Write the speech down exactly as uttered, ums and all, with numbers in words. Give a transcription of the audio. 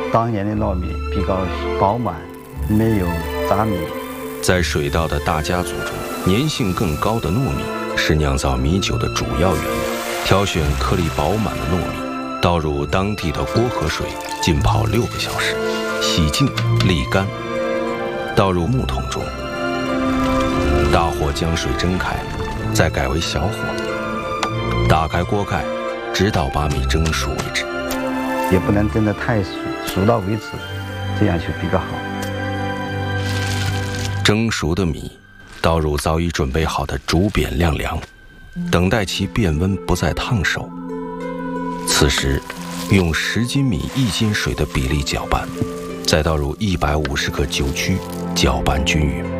当年的糯米比较饱满，没有杂米。 在水稻的大家族中，粘性更高的糯米是酿造米酒的主要原料。挑选颗粒饱满的糯米，倒入当地的锅和水浸泡六个小时，洗净沥干，倒入木桶中，大火将水蒸开，再改为小火，打开锅盖，直到把米蒸熟为止。 也不能蒸得太熟，熟到为止，这样就比较好。 蒸熟的米倒入早已准备好的竹匾晾凉，等待其变温，不再烫手。此时用十斤米一斤水的比例搅拌，再倒入一百五十克酒曲，搅拌均匀。